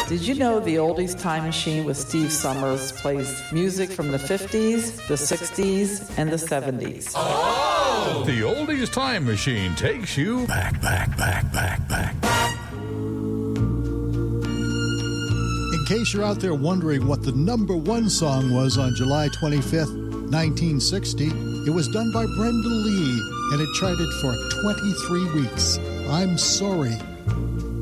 Did you know the Oldies Time Machine with Steve Summers plays music from the 50s, the 60s, and the 70s? Oh! The Oldies Time Machine takes you back. In case you're out there wondering what the number one song was on July 25th, 1960, it was done by Brenda Lee, and it charted for 23 weeks. I'm Sorry.